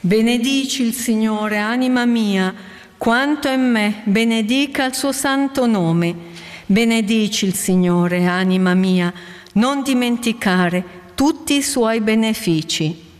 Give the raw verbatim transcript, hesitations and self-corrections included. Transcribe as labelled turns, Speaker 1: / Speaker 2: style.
Speaker 1: Benedici il Signore, anima mia, quanto è me, benedica il suo santo nome. Benedici il Signore, anima mia, non dimenticare tutti i suoi benefici.